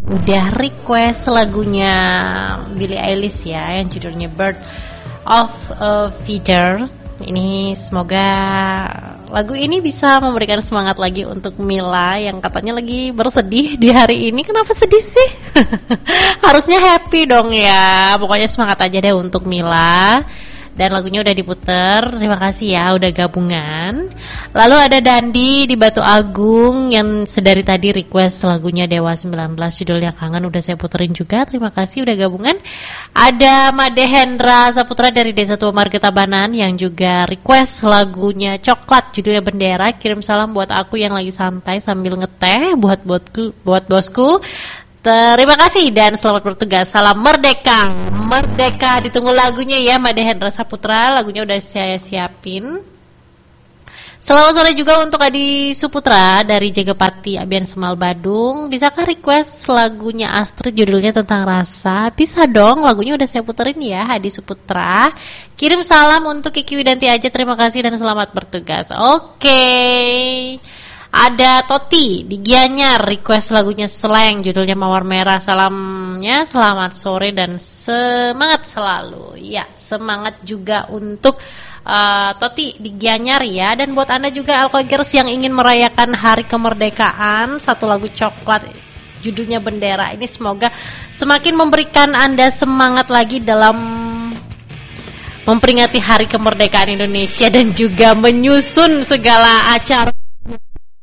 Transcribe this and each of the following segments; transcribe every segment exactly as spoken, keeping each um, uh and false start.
udah request lagunya Billie Eilish ya, yang judulnya Bird of a Feather. Ini semoga lagu ini bisa memberikan semangat lagi untuk Mila yang katanya lagi bersedih di hari ini. Kenapa sedih sih? Harusnya happy dong ya. Pokoknya semangat aja deh untuk Mila. Dan lagunya udah diputer. Terima kasih ya udah gabungan. Lalu ada Dandi di Batu Agung yang sedari tadi request lagunya Dewa sembilan belas judulnya Kangen, udah saya puterin juga. Terima kasih udah gabungan. Ada Made Hendra Saputra dari Desa Tua Margetabanan yang juga request lagunya Coklat judulnya Bendera. Kirim salam buat aku yang lagi santai sambil ngeteh, buat buatku buat bosku. Terima kasih dan selamat bertugas. Salam merdeka. Merdeka, ditunggu lagunya ya Made Hendra Saputra. Lagunya udah saya siapin. Selamat sore juga untuk Adi Suputra dari Jagapati Abian Semal Badung. Bisakah request lagunya Astrid judulnya Tentang Rasa? Bisa dong, lagunya udah saya puterin ya Adi Suputra. Kirim salam untuk Kiki Widanti aja. Terima kasih dan selamat bertugas. Oke. Ada Toti di Gianyar request lagunya Slang judulnya Mawar Merah. Salamnya selamat sore dan semangat selalu. Ya, semangat juga untuk uh, Toti di Gianyar ya. Dan buat Anda juga Alkogers yang ingin merayakan hari kemerdekaan, satu lagu Coklat judulnya Bendera. Ini semoga semakin memberikan Anda semangat lagi dalam memperingati hari kemerdekaan Indonesia dan juga menyusun segala acara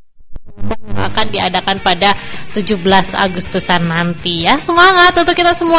akan diadakan pada tujuh belas Agustusan nanti ya. Semangat untuk kita semua.